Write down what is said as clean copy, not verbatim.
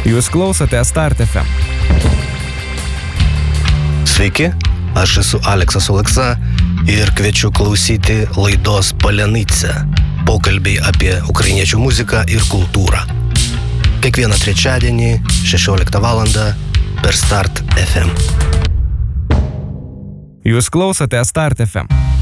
Jūs klausote Start FM. Sveiki, aš esu Aleksas Oleksa ir kviečiu klausyti laidos Palenice. Pokalbiai apie ukrainiečių muziką ir kultūrą. Kiekvieną trečiadienį 16 val. Per Start FM. Jūs klausote Start FM.